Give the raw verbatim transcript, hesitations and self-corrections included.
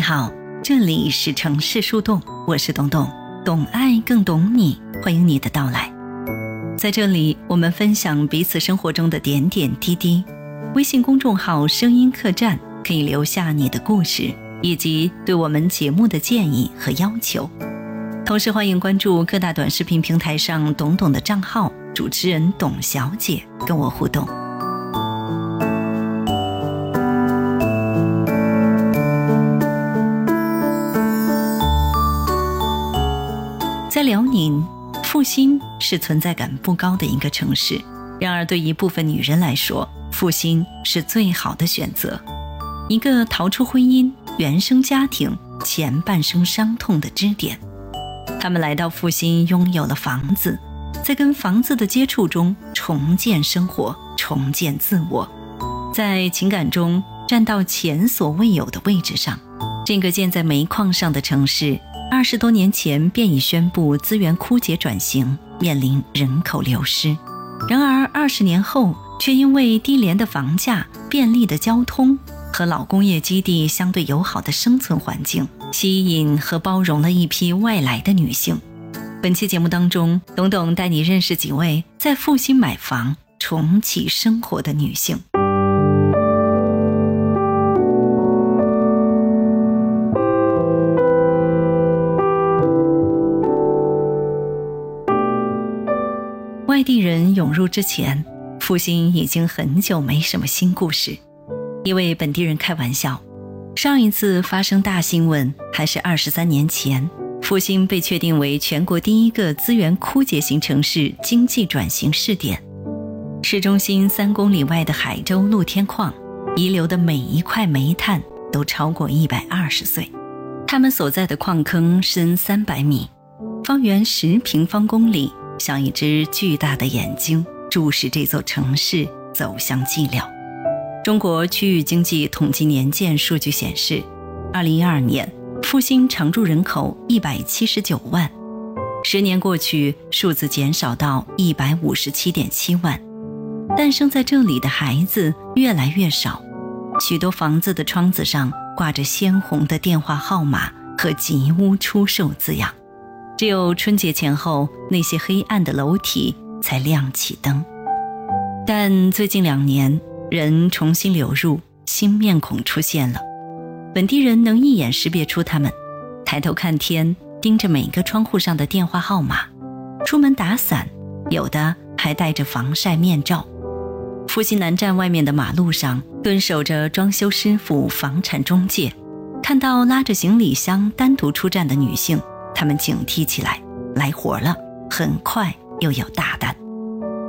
好，这里是城市树洞，我是董董，懂爱更懂你，欢迎你的到来。在这里，我们分享彼此生活中的点点滴滴。微信公众号声音客栈可以留下你的故事，以及对我们节目的建议和要求。同时欢迎关注各大短视频平台上董董的账号，主持人董小姐跟我互动。在辽宁，阜新是存在感不高的一个城市，然而对一部分女人来说，阜新是最好的选择，一个逃出婚姻、原生家庭、前半生伤痛的支点。他们来到阜新，拥有了房子，在跟房子的接触中重建生活，重建自我，在情感中站到前所未有的位置上。这个建在煤矿上的城市，二十多年前便已宣布资源枯竭转型，面临人口流失。然而二十年后，却因为低廉的房价、便利的交通和老工业基地相对友好的生存环境，吸引和包容了一批外来的女性。本期节目当中，董董带你认识几位在阜新买房、重启生活的女性。外地人涌入之前，阜新已经很久没什么新故事。一位本地人开玩笑，上一次发生大新闻还是二十三年前，阜新被确定为全国第一个资源枯竭型城市经济转型试点。市中心三公里外的海州露天矿遗留的每一块煤炭都超过一百二十岁，他们所在的矿坑深三百米，方圆十平方公里，像一只巨大的眼睛注视这座城市走向寂寥。中国区域经济统计年鉴数据显示，二零一二年阜新常住人口一百七十九万，十年过去，数字减少到一百五十七点七万。诞生在这里的孩子越来越少，许多房子的窗子上挂着鲜红的电话号码和吉屋出售字样，只有春节前后那些黑暗的楼体才亮起灯。但最近两年，人重新流入，新面孔出现了。本地人能一眼识别出他们，抬头看天，盯着每个窗户上的电话号码，出门打伞，有的还戴着防晒面罩。阜新南站外面的马路上蹲守着装修师傅、房产中介，看到拉着行李箱单独出站的女性，他们警惕起来，来活了，很快又有大单。